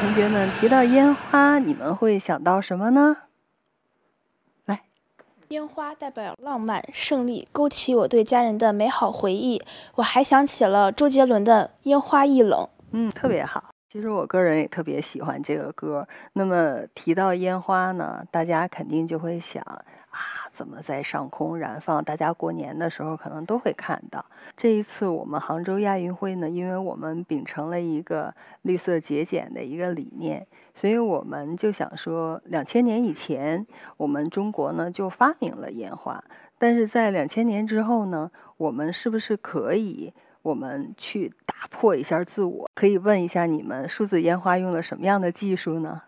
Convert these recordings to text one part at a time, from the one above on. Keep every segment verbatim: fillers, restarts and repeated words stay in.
同学们，提到烟花，你们会想到什么呢？来， 烟花代表浪漫、胜利，勾起我对家人的美好回忆。我还想起了周杰伦的《烟花易冷》。 嗯，特别好。其实我个人也特别喜欢这个歌。那么提到烟花呢，大家肯定就会想啊，怎么在上空燃放？大家过年的时候可能都会看到。这一次我们杭州亚运会呢，因为我们秉承了一个绿色节俭的一个理念，所以我们就想说，两千年以前，我们中国呢就发明了烟花，但是在两千年之后呢，我们是不是可以？我们去打破一下自我，可以问一下你们，数字烟花用了什么样的技术呢？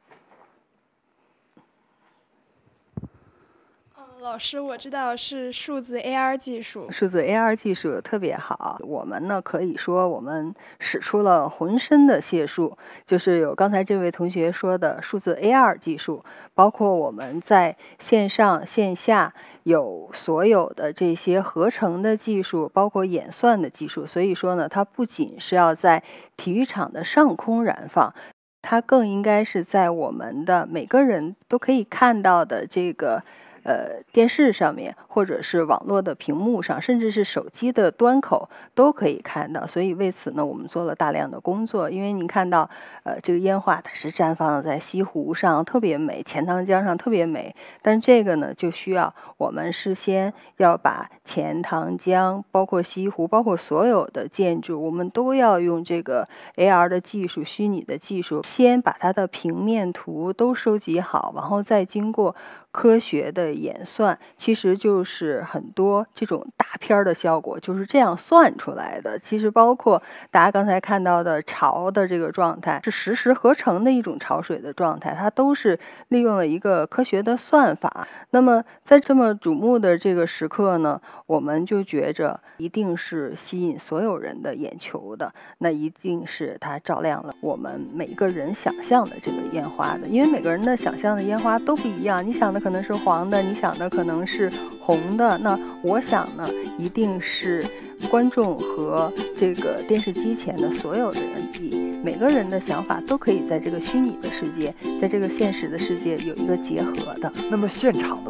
老师，我知道是数字 A R 技术。 数字 A R 技术特别好，我们呢可以说我们使出了浑身的解数，就是有刚才这位同学说的数字 A R 技术，包括我们在线上线下有所有的这些合成的技术，包括演算的技术。所以说呢，它不仅是要在体育场的上空燃放，它更应该是在我们的每个人都可以看到的这个呃，电视上面，或者是网络的屏幕上，甚至是手机的端口都可以看到。所以为此呢，我们做了大量的工作。因为您看到，呃，这个烟花它是绽放在西湖上，特别美；钱塘江上特别美。但这个呢，就需要我们事先要把钱塘江，包括西湖，包括所有的建筑，我们都要用这个 A R 的技术、虚拟的技术，先把它的平面图都收集好，然后再经过科学的演算，其实就是很多这种大片的效果就是这样算出来的。其实包括大家刚才看到的潮的这个状态，是实时合成的一种潮水的状态，它都是利用了一个科学的算法。那么在这么瞩目的这个时刻呢，我们就觉着一定是吸引所有人的眼球的，那一定是它照亮了我们每个人想象的这个烟花的。因为每个人的想象的烟花都不一样，你想的可能是黄的，你想的可能是红的，那我想呢，一定是观众和这个电视机前的所有的人，每个人的想法都可以在这个虚拟的世界，在这个现实的世界有一个结合的。 那么现场的